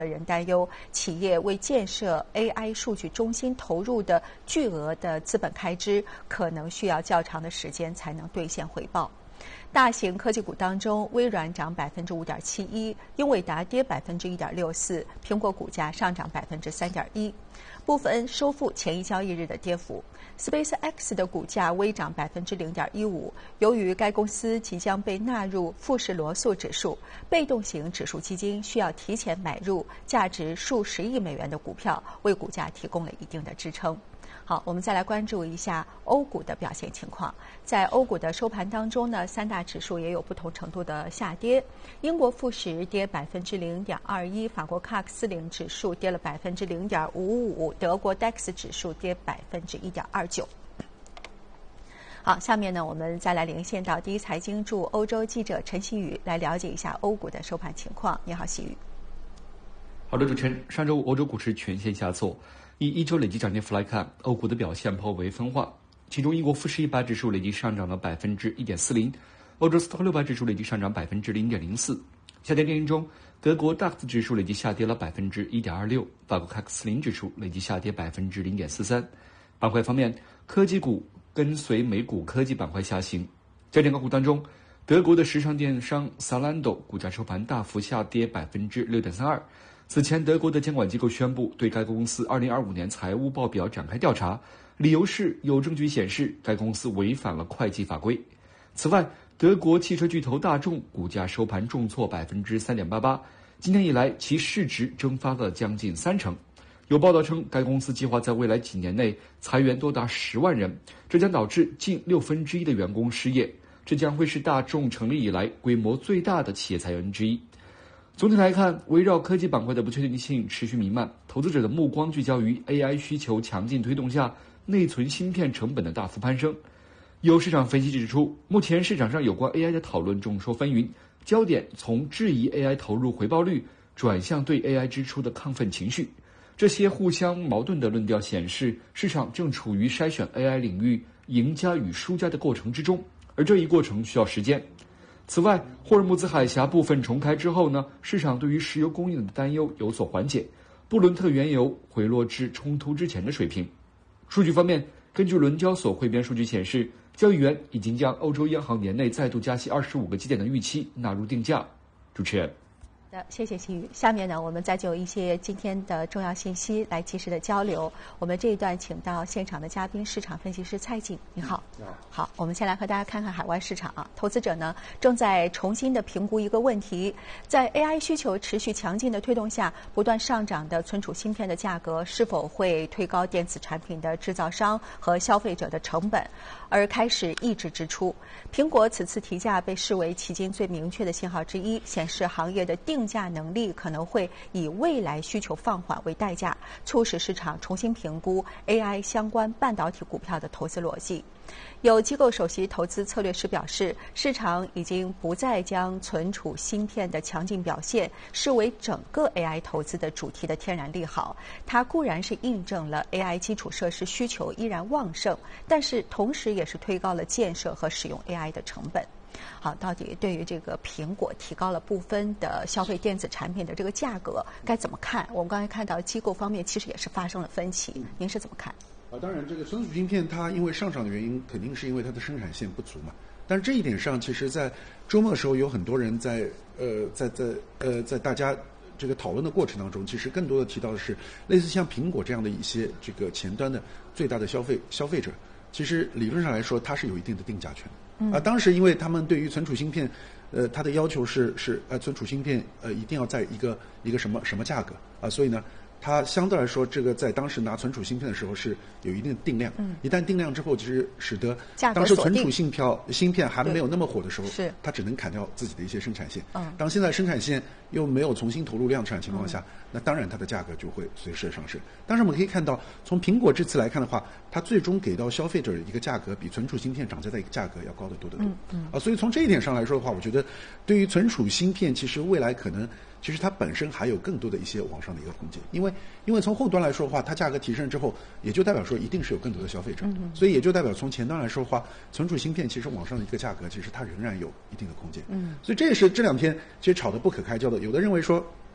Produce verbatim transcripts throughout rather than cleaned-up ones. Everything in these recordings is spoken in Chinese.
人担忧，企业为建设 A I 数据中心投入的巨额的资本开支，可能需要较长的时间才能兑现回报。大型科技股当中，微软涨百分之五点七一，英伟达跌百分之一点六四，苹果股价上涨百分之三点一，部分收复前一交易日的跌幅。SpaceX 的股价微涨百分之零点一五，由于该公司即将被纳入富时罗素指数，被动型指数基金需要提前买入价值数十亿美元的股票，为股价提供了一定的支撑。好，我们再来关注一下欧股的表现情况。在欧股的收盘当中呢，三大指数也有不同程度的下跌。英国富时跌百分之零点二一，法国 C A C 四零指数跌了百分之零点五五，德国 D A X 指数跌百分之一点二九。好，下面呢，我们再来连线到第一财经驻欧洲记者陈希宇，来了解一下欧股的收盘情况。你好，希宇。 好的，主持人，上周欧洲股市全线下挫。以一周累计涨跌幅来看，欧股的表现颇为分化。其中，英国富时一百指数累计上涨了百分之一点四零，欧洲斯托克六百指数累计上涨百分之零点零四。下跌电影中，德国 D A X 指数累计下跌了百分之一点二六，法国 C A C 四零指数累计下跌百分之零点四三。板块方面，科技股跟随美股科技板块下行。在整个股当中，德国的时尚电商 Zalando 股价收盘大幅下跌百分之六点三二。此前，德国的监管机构宣布对该公司二零二五年财务报表展开调查，理由是有证据显示该公司违反了会计法规。此外，德国汽车巨头大众股价收盘重挫百分之三点八八，今年以来其市值蒸发了将近三成。有报道称，该公司计划在未来几年内裁员多达十万人，这将导致近六分之一的员工失业，这将会是大众成立以来规模最大的企业裁员之一。总体来看，围绕科技板块的不确定性持续弥漫，投资者的目光聚焦于 A I 需求强劲推动下内存芯片成本的大幅攀升。有市场分析指出，目前市场上有关 A I 的讨论众说纷纭，焦点从质疑 A I 投入回报率转向对 A I 支出的亢奋情绪。这些互相矛盾的论调显示，市场正处于筛选 A I 领域赢家与输家的过程之中，而这一过程需要时间。此外，霍尔木兹海峡部分重开之后呢，市场对于石油供应的担忧有所缓解，布伦特原油回落至冲突之前的水平。数据方面，根据伦交所汇编数据显示，交易员已经将欧洲央行年内再度加息二十五个基点的预期纳入定价。主持人。 的，谢谢新宇。下面呢，我们再就一些今天的重要信息来及时的交流。我们这一段请到现场的嘉宾，市场分析师蔡景，你好。 你好。 好，我们先来和大家看看海外市场啊，投资者呢正在重新的评估一个问题，在 A I 需求持续强劲的推动下，不断上涨的存储芯片的价格是否会推高电子产品的制造商和消费者的成本，而开始抑制支出。苹果此次提价被视为迄今最明确的信号之一，显示行业的定价能力可能会以未来需求放缓为代价，促使市场重新评估 A I 相关半导体股票的投资逻辑。有机构首席投资策略师表示，市场已经不再将存储芯片的强劲表现视为整个 A I 投资的主题的天然利好。它固然是印证了 A I 基础设施需求依然旺盛，但是同时也是推高了建设和使用 A I 的成本。好，到底对于这个苹果提高了部分的消费电子产品的这个价格该怎么看？我们刚才看到机构方面其实也是发生了分歧，您是怎么看？ 啊，当然，这个存储芯片它因为上涨的原因，肯定是因为它的生产线不足嘛。但是这一点上，其实在周末的时候，有很多人在呃在在呃在大家这个讨论的过程当中，其实更多的提到的是类似像苹果这样的一些这个前端的最大的消费消费者，其实理论上来说，它是有一定的定价权的。啊，当时因为他们对于存储芯片，呃，它的要求是是呃存储芯片呃一定要在一个一个什么什么价格啊，所以呢。它相对来说，这个在当时拿存储芯片的时候是有一定的定量。嗯，一旦定量之后，其实使得当时存储芯片芯片还没有那么火的时候，是它只能砍掉自己的一些生产线。嗯，当现在生产线又没有重新投入量产的情况下，嗯、那当然它的价格就会随时上升。但是我们可以看到，从苹果这次来看的话，它最终给到消费者的一个价格比存储芯片涨价的一个价格要高得多得多。嗯嗯啊，所以从这一点上来说的话，我觉得对于存储芯片，其实未来可能。其实它本身还有更多的一些往上的一个空间，因为因为从后端来说的话，它价格提升之后，也就代表说一定是有更多的消费者，嗯、所以也就代表从前端来说的话，存储芯片其实往上的一个价格，其实它仍然有一定的空间。嗯，所以这也是这两天其实炒得不可开交的。有的认为说，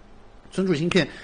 存储芯片